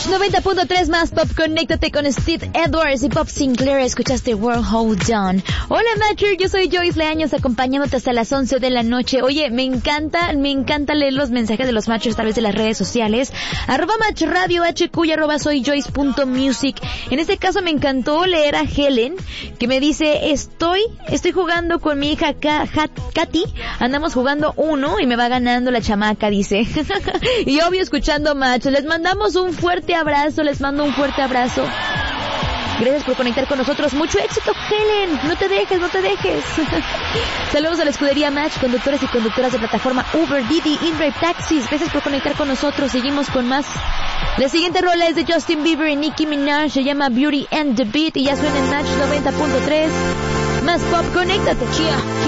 90.3 más pop, conéctate con Steve Edwards y Pop Sinclair. Escuchaste World Hold On. Hola Matcher, yo soy Joyce Leaños acompañándote hasta las 11 de la noche. Oye, me encanta leer los mensajes de los Matchers a través de las redes sociales. @matchradio HQ y @soyjoyce.music. En este caso me encantó leer a Helen, que me dice, estoy jugando con mi hija Katy. Andamos jugando uno y me va ganando la chamaca, dice. Y obvio escuchando Match. Les mandamos un fuerte abrazo, les mando un fuerte abrazo. Gracias por conectar con nosotros. Mucho éxito, Helen. No te dejes. Saludos a la escudería Match, conductores y conductoras de plataforma Uber, Didi, InDrive Taxis. Gracias por conectar con nosotros. Seguimos con más. La siguiente rola es de Justin Bieber y Nicki Minaj. Se llama Beauty and the Beat y ya suena en Match 90.3. Más pop, conéctate, chia.